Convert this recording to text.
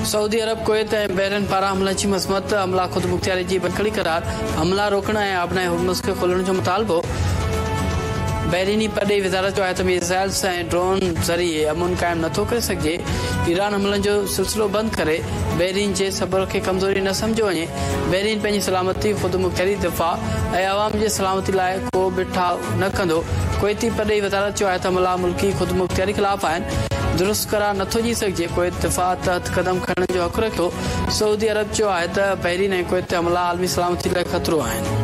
Saudi अरब Kuwait ऐं Bahrain पारां हमलनि जी मज़म्मत। हमला ख़ुदि मुख़्तियारी जी बंदखड़ी करार। हमला रोकण ऐं आबनाए हुर्मुज़ खे खोलण जो मुतालबो। बहरीनी परॾेही वज़ारत जो आतमी मिसाइल्स ऐं ड्रोन ज़रिए अमन क़ाइमु नथो करे सघिजे। ईरान हमलनि जो सिलसिलो बंदि करे बहरीन जे सबर खे कमज़ोरी न सम्झो वञे। बहरीन पंहिंजी सलामती ख़ुदि मुख़्तियारी दिफ़ा ऐं अवाम जे सलामती लाइ को बि ठाव न कंदो। कुवैती परॾेही वज़ारत जो आयत हमला मुल्की ख़ुदि मुख़्तियारी ख़िलाफ़ आहिनि। दुरुस्त करार नथो थी सघिजे। कुवैत दिफ़ा तहत क़दम खणण जो हक़ रखियो। सऊदी अरब जो आहे त बहरीन ऐं कुवैत ते हमला आलमी सलामती लाइ ख़तरो आहिनि।